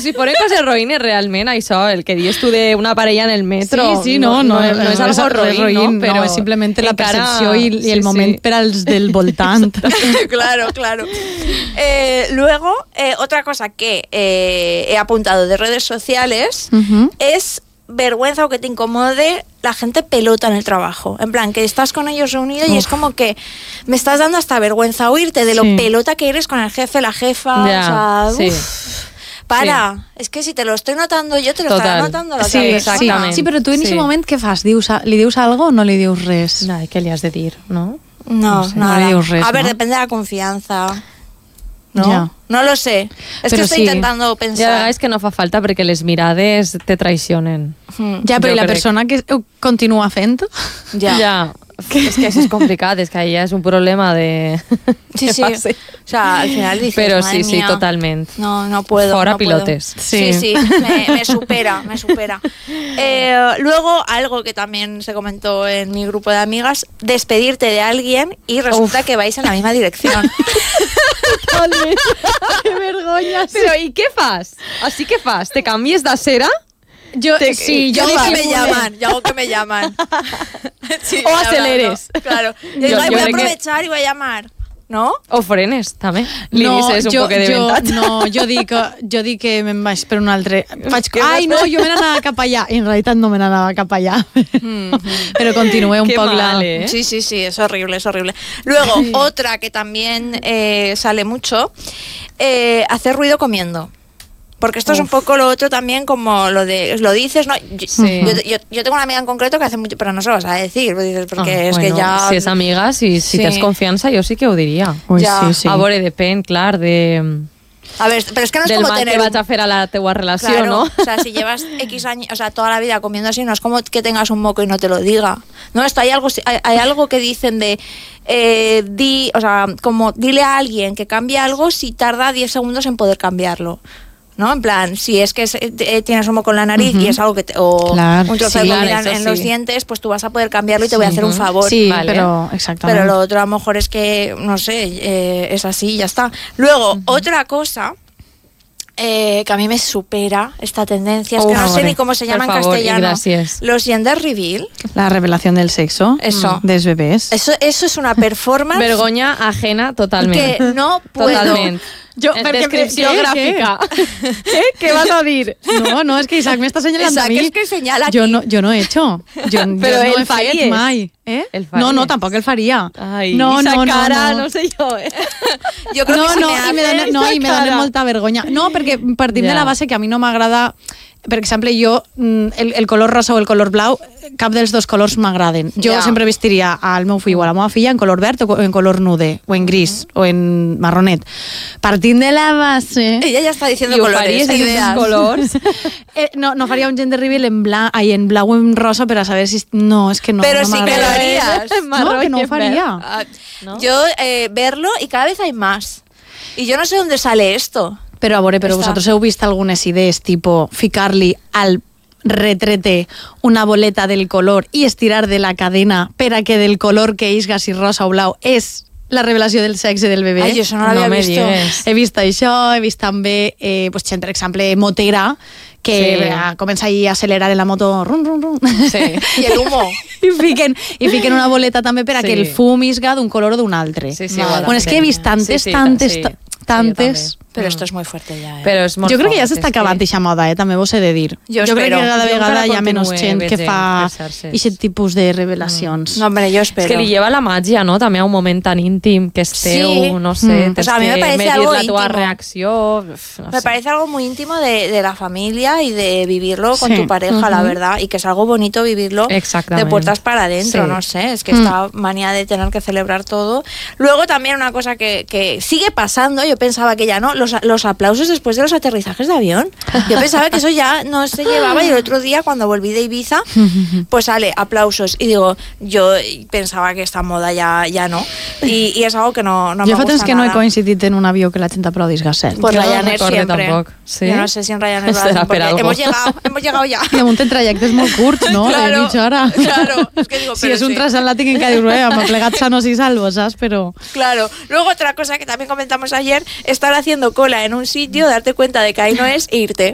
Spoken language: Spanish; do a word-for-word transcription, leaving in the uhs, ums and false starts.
si ponen coses roïnes realment, això, el que dius tu d'una parella en el metro... Sí, sí, no, no, no, no és algo no, roïn, roïn, no? Però no, és simplement la encara... percepció i, i el sí, moment sí. per als del voltant. Claro, claro. Eh, luego, eh, otra cosa que eh, he apuntado de redes sociales Uh-huh. es vergüenza o que te incomode la gente pelota en el trabajo. En plan, que estás con ellos reunido y Uf. es como que me estás dando hasta vergüenza oírte de lo Sí. pelota que eres con el jefe, la jefa. Ya, o sea, sí. uf, para. Es que si te lo estoy notando yo, te lo estaré Total. notando la Sí, otra sí, persona. sí, però tu en Sí. aquest moment què fas? Dius, li dius algo o no li dius res? Ai, què li has de dir, no? No, No sé, no nada. le dius res, A ver, ¿no? depende de la confianza. ¿No? Ya. No lo sé. Es Pero que estoy sí. intentando Ja pensar. és que no fa falta perquè les mirades te traicionen. Hmm. Ja, però Jo i la crec. persona que ho continua fent? Ya. Ja. És que això és complicat, és que ja és un problema de... Sí, de sí. fase. O sea, al final dices, Però madre sí, sí, mía, totalment. No, no puedo. Fora no puedo. pilotes. Sí, Sí. sí, me, me supera, me supera. Eh, luego, algo que también se comentó en mi grupo de amigas, despedirte de alguien y resulta que vais en la misma dirección. Que vergonya. Però i què fas? Així què fas? Te canvies de cera? Jo, Te- sí, Yo jo hago que me dic- llaman, yo hago que me llaman. Sí, O ya aceleres. hablando, Claro. Yo Yo- digo, "Ay, yo voy a crec que- aprovechar y voy a llamar. ¿No? O frenes, també. Li No, dices un jo, poc de jo, ventat. no, jo dic, jo dic que me'n vaig per un altre. Faig, Que ai, vas- no, jo me n'anava cap allà. I en realitat no me n'anava cap allà. Però continué un Qué poc la... mal, ¿eh? Sí, sí, sí, es horrible, es horrible. Luego, otra que también eh, sale mucho, eh, hacer ruido comiendo. Porque esto es un Uf. poco lo otro también, como lo de, lo dices, ¿no? Yo, Sí. yo, yo- yo tengo una amiga en concreto que hace mucho, pero no se lo vas a decir, pues dices, porque Ah, es bueno, que ya... Si és amiga, si, si Sí. tens confiança, jo sí que ho diria. Ui, Ja. sí, sí. A veure, depèn, clar, de, A ver, pero es que no es del como mal tener... que un- vaig a fer a la teua relació, Claro, no? o sea, si llevas X años, o sea, toda la vida comiendo así, no es como que tengas un moco y no te lo diga. No, esto hay algo, hay, hay algo que dicen de, eh, di, o sea, como dile a alguien que cambie algo si tarda diez segundos en poder cambiarlo. ¿No? En plan, si es que es- eh, tienes un moco en la nariz Ujú. y es algo que te, o Claro, un trozo sí, de comida claro, en, eso en los sí. dientes, pues tú vas a poder cambiarlo y te voy a hacer un Ujú. favor. Sí, Vale. però exactament. Pero lo otro a lo mejor es que, no sé, eh, es así y ya está. Luego, otra cosa eh, que a mí me supera esta tendencia, es que Uf, no sé hombre, ni cómo se por llama en favor, y castellano. gracias. Los gender reveal, La revelación del sexo Eso. dels bebès. eso, eso es una performance Vergonya ajena totalment. que no puedo. Totalment. Jo, En perquè- descripció què, gràfica. Què? Què vas a dir? No, no, es que Isaac me está señalando Isaac a mí. es que señala yo aquí. no, yo no he hecho. Yo, Pero yo no él he fet faries. mai. Eh? El no, no, faries. tampoc el faria. Ai, no, esa no, no, cara, no. no sé jo, eh? Yo creo no, que si no, me i me hacen dona, no, i me esa dona cara. molta vergonya. No, perquè partim Ja. de la base que a mi no m'agrada... Per exemple, jo, mm, el, el color rosa o el color blau, cap dels dos colors m'agraden. Jo Ja. sempre vestiria al meu fill o a la meva filla en color verd o en color nude, o en gris, o en marronet. Partint de la base... Ella ya está diciendo I ho colores, faries en ideas. aquests colors? Eh, no, no faria un gender reveal en, bla, ai, en blau o en rosa per a saber si... No, és que no, Pero no sí que m'agrada. lo harías. En No, marró que no i ho en faria. verd. Ah, ¿No? Yo eh, verlo y cada vez hay más. Y yo no sé dónde sale esto. Però a veure, però Està. vosaltres heu vist algunes idees, tipo ficar-li al retrete una boleta del color i estirar de la cadena per a que del color que isga, si rosa o blau, és la revelació del sexe del bebè. Ay, yo eso no lo No había me visto. digues. He vist això, he vist també, eh, pues, gent, per exemple, motera, que Sí. eh, comença ahí a acelerar en la moto, rum, rum, rum. Sí. Y el humo. I fiquen, i fiquen una boleta també per a Sí. que el fum isga d'un color o d'un altre. Sí, sí, Vale. igual. Bueno, és que he vist tantes, Sí, sí, tantes, sí. ta- Sí, jo tantes... també. Pero esto es muy fuerte ya, ¿eh? Però és molt Jo crec que ja fort, s'està és que- acabant eixa moda, eh? també vos he de dir. Jo jo crec espero. que cada Jo vegada encara hi ha menys continuo gent que veient fa per xarxes. aquest tipus de revelacions. No, hombre, yo És espero. que li lleva la màgia, no? També a un moment tan íntim que és teu, Sí. no sé, Mm. tens O sea, a mí me que parece medir algo la tua íntimo. reacció... uf, no Me sé. parece algo muy íntimo de, de la familia y de vivirlo con Sí. tu pareja, la Ujú. verdad. Y que es algo bonito vivirlo Exactamente. de puertas para adentro, Sí. no sé. Es que Mm. esta manía de tener que celebrar todo. Luego también una cosa que, que sigue pasando, yo pensaba que ya no, los, los aplausos después de los aterrizajes de avión. Yo pensaba que eso ya no se llevaba y el otro día cuando volví de Ibiza, pues sale aplausos. Y digo, yo pensaba que esta moda ya, ya no. Y, y es algo que no, no jo me fa temps gusta que no he nada. coincidit en un avió que la gent aplaudís gasset. Pues Jo no Ryanair recordo siempre. tampoc. Sí? Yo no sé si en Ryanair lo Será hacen, per porque algo. hemos llegado, hemos llegado ya. I damunt en trajectes molt curts, no? Claro, de mitja hora. claro. Es que digo, si pero és un sí. transatlàntic en què dius, eh, m'ha plegat sanos i salvos, saps? Però... Claro. Luego otra cosa que también comentamos ayer, estar haciendo cola en un sitio, darte cuenta de que ahí no es e irte.